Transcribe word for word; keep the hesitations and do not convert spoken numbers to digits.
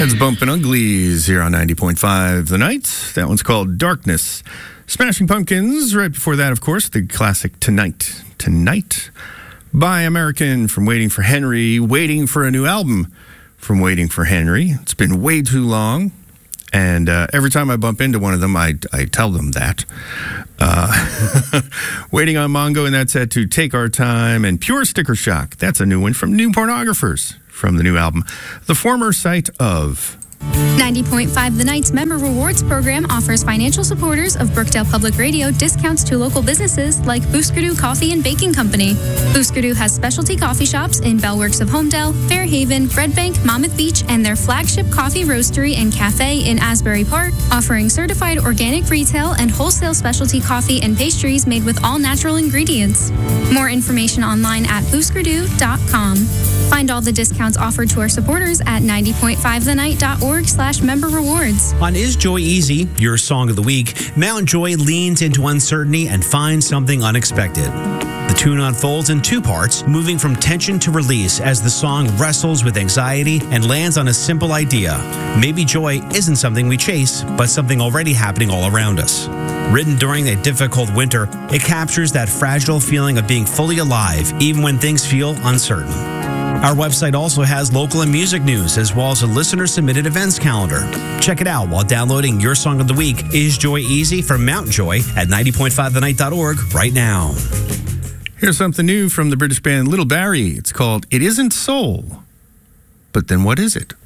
That's Bumpin' Uglies here on ninety point five The Night. That one's called Darkness. Smashing Pumpkins, right before that, of course, the classic Tonight. Tonight by American from Waiting for Henry. Waiting for a new album from Waiting for Henry. It's been way too long. And uh, every time I bump into one of them, I, I tell them that. Uh, Waiting on Mongo, and that's set to Take Our Time. And Pure Sticker Shock, that's a new one from New Pornographers from the new album, the former site of... ninety point five The Night's Member Rewards program offers financial supporters of Brookdale Public Radio discounts to local businesses like Booskerdoo Coffee and Baking Company. Booskerdoo has specialty coffee shops in Bellworks of Homedale, Fairhaven, Red Bank, Monmouth Beach, and their flagship coffee roastery and cafe in Asbury Park, offering certified organic retail and wholesale specialty coffee and pastries made with all natural ingredients. More information online at booskerdoo dot com. Find all the discounts offered to our supporters at ninety point five the night dot org slash member rewards. On Is Joy Easy, your song of the week, Mount Joy leans into uncertainty and finds something unexpected. The tune unfolds in two parts, moving from tension to release as the song wrestles with anxiety and lands on a simple idea. Maybe joy isn't something we chase, but something already happening all around us. Written during a difficult winter, it captures that fragile feeling of being fully alive, even when things feel uncertain. Our website also has local and music news, as well as a listener-submitted events calendar. Check it out while downloading your song of the week, Is Joy Easy from Mount Joy at ninety point five the night dot org right now. Here's something new from the British band Little Barrie. It's called It Isn't Soul. But then what is it?